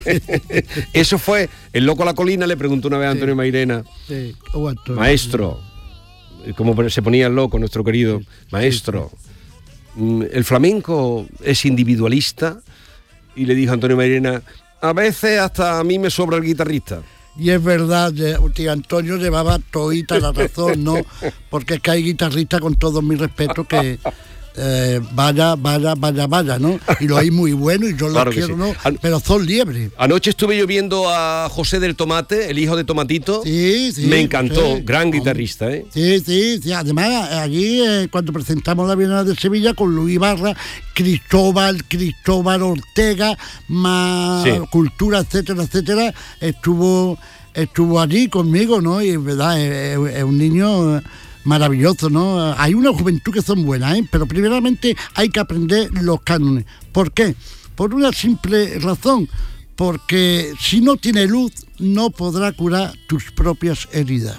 Eso fue, el loco a la colina le preguntó una vez a Antonio Mairena, maestro, como se ponía el loco, nuestro querido maestro, ¿el flamenco es individualista? Y le dijo Antonio Mairena, a veces hasta a mí me sobra el guitarrista. Y es verdad, tío Antonio llevaba todita la razón, ¿no? Porque es que hay guitarristas, con todo mi respeto, que vaya, ¿no? Y lo hay muy bueno y yo lo quiero, sí. ¿No? Pero son liebres. Anoche estuve yo viendo a José del Tomate, el hijo de Tomatito. Sí. Me encantó, gran guitarrista, ¿eh? Sí. Además, allí, cuando presentamos la Bienal de Sevilla con Luis Barra, Cristóbal Ortega, más Cultura, etcétera, estuvo allí conmigo, ¿no? Y es verdad, es un niño maravilloso, ¿no? Hay una juventud que son buenas, ¿eh? Pero primeramente hay que aprender los cánones. ¿Por qué? Por una simple razón, porque si no tiene luz no podrá curar tus propias heridas.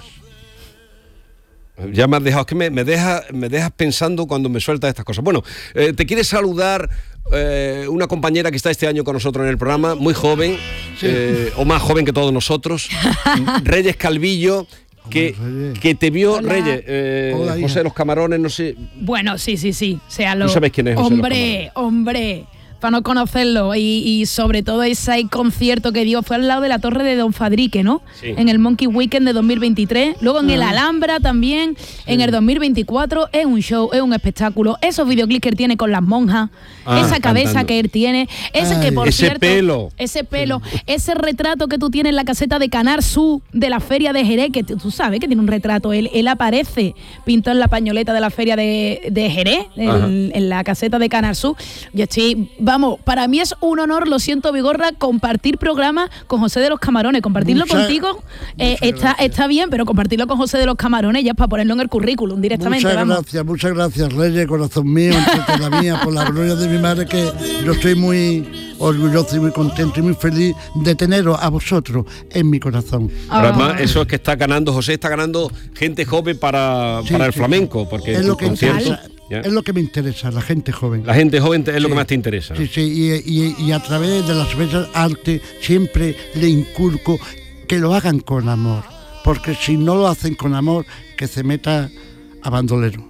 Ya me has dejado, es que me dejas pensando cuando me sueltas estas cosas. Bueno, te quiere saludar una compañera que está este año con nosotros en el programa, muy joven, o más joven que todos nosotros, Reyes Calvillo, que te vio. Hola. Reyes, José de los Camarones, no sé. Bueno, sí. ¿No sabes quién es José de los Camarones? Hombre, para no conocerlo, y sobre todo ese concierto que dio fue al lado de la Torre de Don Fadrique, ¿no? Sí. En el Monkey Weekend de 2023, luego en el Alhambra también, en el 2024, es un show, es un espectáculo, esos videoclips que él tiene con las monjas, esa cabeza cantando que él tiene, ese pelo, ese retrato que tú tienes en la caseta de Canal Sur de la Feria de Jerez, que tú sabes que tiene un retrato, él aparece pintado en la pañoleta de la Feria de Jerez, en la caseta de Canal Sur. Yo estoy... Vamos, para mí es un honor, lo siento, Vigorra, compartir programa con José de los Camarones. Compartirlo contigo está bien, pero compartirlo con José de los Camarones ya es para ponerlo en el currículum directamente. Muchas gracias, Reyes, corazón mío, entre la mía, por la gloria de mi madre, que yo estoy muy orgulloso y muy contento y muy feliz de teneros a vosotros en mi corazón. Pero además, eso es que está ganando, José está ganando gente joven para el flamenco, porque es lo que es lo que me interesa, la gente joven. La gente joven es lo que más te interesa. Sí, y a través de las bellas artes siempre le inculco que lo hagan con amor, porque si no lo hacen con amor, que se meta a bandolero.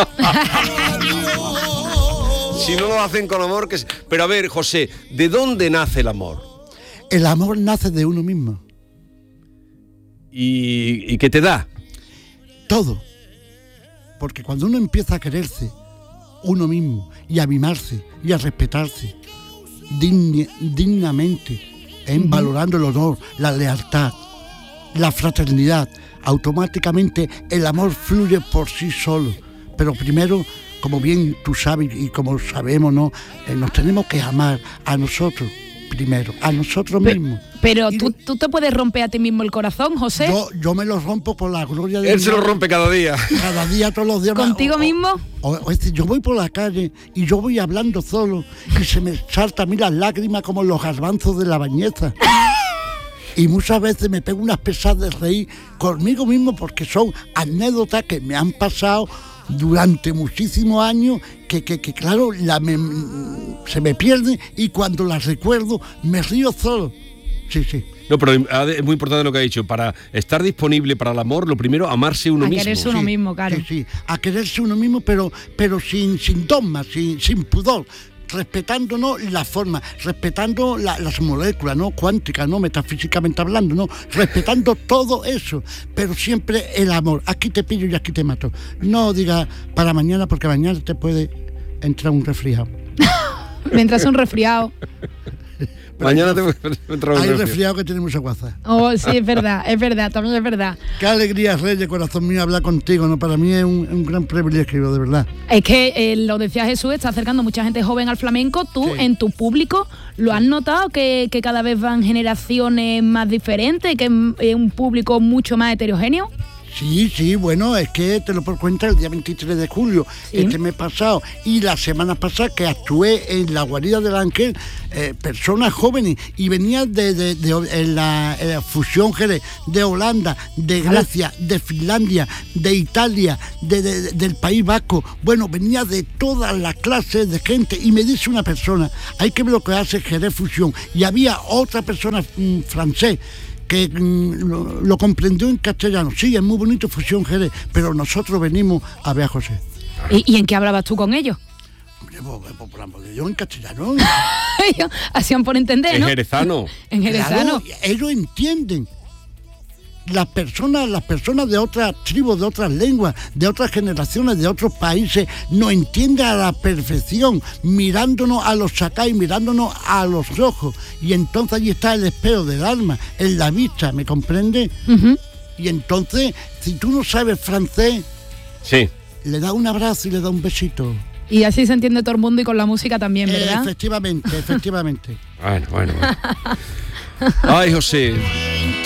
Si no lo hacen con amor, que... Pero a ver, José, ¿de dónde nace el amor? El amor nace de uno mismo. ¿Y qué te da? Todo. Porque cuando uno empieza a quererse uno mismo y a mimarse y a respetarse dignamente, valorando el honor, la lealtad, la fraternidad, automáticamente el amor fluye por sí solo. Pero primero, como bien tú sabes y como sabemos, ¿no? Nos tenemos que amar a nosotros primero, a nosotros mismos. Pero tú te puedes romper a ti mismo el corazón, José. Yo me lo rompo por la gloria de Dios. Él se lo rompe cada día. Cada día, todos los días. ¿Contigo mismo? Yo voy por la calle y yo voy hablando solo y se me saltan a mí las lágrimas como los garbanzos de la bañeza. Y muchas veces me pego unas pesadas de reír conmigo mismo porque son anécdotas que me han pasado durante muchísimos años que claro, se me pierden y cuando las recuerdo me río solo. Sí. No, pero es muy importante lo que ha dicho. Para estar disponible para el amor, lo primero, amarse uno mismo. A quererse uno mismo, claro. Sí, a quererse uno mismo, pero sin dogma, sin pudor. Respetándonos la forma, respetando las moléculas, ¿no? Cuánticas, ¿no? Metafísicamente hablando, ¿no? Respetando todo eso, pero siempre el amor. Aquí te pillo y aquí te mato. No digas para mañana, porque mañana te puede entrar un resfriado. Me entras un resfriado. Mañana te entra un Hay resfriado que tiene mucha guaza. Oh, sí, es verdad, también es verdad. Qué alegría, Reyes, corazón mío, hablar contigo, ¿no? Para mí es un gran privilegio, de verdad. Es que, lo decía Jesús, está acercando mucha gente joven al flamenco. Tú, en tu público, ¿lo has notado que cada vez van generaciones más diferentes, que es un público mucho más heterogéneo? Sí, bueno, es que te lo puedo contar el día 23 de julio, ¿Sí? este mes pasado, y la semana pasada que actué en la guarida del Ángel, personas jóvenes, y venían de la Fusión Jerez, de Holanda, de Grecia, de Finlandia, de Italia, del País Vasco. Bueno, venía de todas las clases de gente, y me dice una persona, hay que ver lo que hace Jerez Fusión, y había otra persona francés que lo comprendió en castellano. Sí, es muy bonito Fusión Jerez, pero nosotros venimos a ver a José. ¿Y en qué hablabas tú con ellos? Hombre, por amor de Dios, en castellano. Ellos hacían por entender, ¿no? En jerezano. En jerezano. Claro, ellos entienden. Las personas de otras tribus, de otras lenguas, de otras generaciones, de otros países, nos entienden a la perfección, mirándonos a los sacáis, mirándonos a los ojos. Y entonces allí está el espejo del alma, en la vista, ¿me comprende? Ujú. Y entonces, si tú no sabes francés, Sí. le da un abrazo y le da un besito. Y así se entiende todo el mundo y con la música también, ¿verdad? Efectivamente. Bueno. Ay, José.